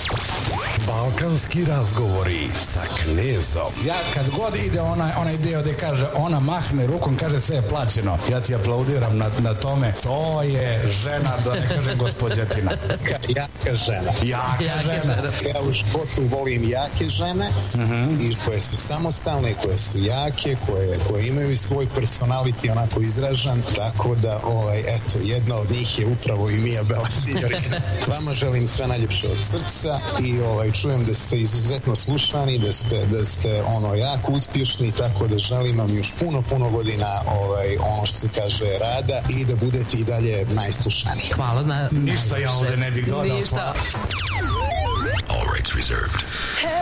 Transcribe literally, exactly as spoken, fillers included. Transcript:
Balkanski razgovori sa Knezom. Ja kad god ide ona, onaj deo gde kaže ona mahne rukom, kaže sve je plaćeno. Ja ti aplaudiram na, na tome. To je žena, da ne kaže gospođetina. Jaka žena. Jaka, jaka žena. žena. Ja u životu volim jake žene uh-huh. i koje su samostalne, koje su jake, koje, koje imaju svoj personality onako izražan. Tako da, ovaj, eto, jedna od njih je upravo i Mia Bela Signorina. Vama želim sve najljepše od srca i ovaj, čujem da ste izuzetno slušani, da ste, da ste ono jako uspješni, tako da želim vam još puno, puno godina ovaj, ono što se kaže rada i da budete i dalje najslušaniji. Hvala na... Ništa ja ovde ne bih dodao. Ništa. All rights reserved.